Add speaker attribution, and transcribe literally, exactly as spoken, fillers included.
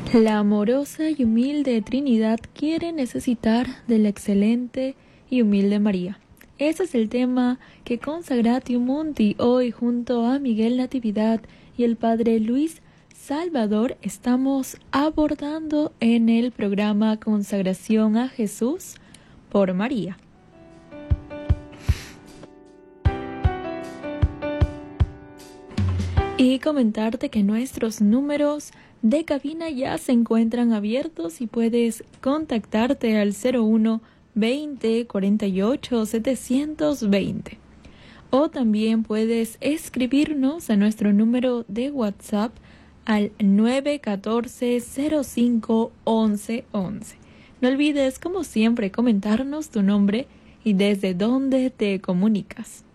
Speaker 1: La amorosa y humilde Trinidad quiere necesitar de la excelente y humilde María. Ese es el tema que Consagratio Mundi hoy junto a Miguel Natividad y el Padre Luis Salvador estamos abordando en el programa Consagración a Jesús por María. Y comentarte que nuestros números de cabina ya se encuentran abiertos y puedes contactarte al cero uno veinte cuarenta y ocho setecientos veinte. O también puedes escribirnos a nuestro número de WhatsApp al nueve uno cuatro cero cinco once once. No olvides, como siempre, comentarnos tu nombre y desde dónde te comunicas.